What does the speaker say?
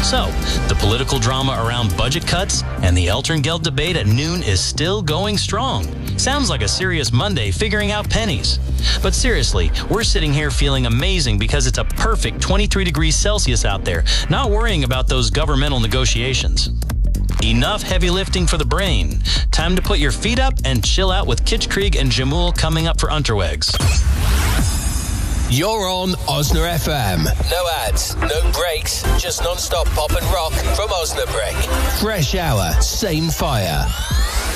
So, the political drama around budget cuts and the Elterngeld debate at noon is still going strong. Sounds like a serious Monday figuring out pennies. But seriously, we're sitting here feeling amazing because it's a perfect 23 degrees Celsius out there, not worrying about those governmental negotiations. Enough heavy lifting for the brain. Time to put your feet up and chill out with Kitschkrieg and Jamul coming up for Unterwegs. You're on Osna FM. No ads, no breaks, just non-stop pop and rock from Osnabrück. Fresh hour, same fire.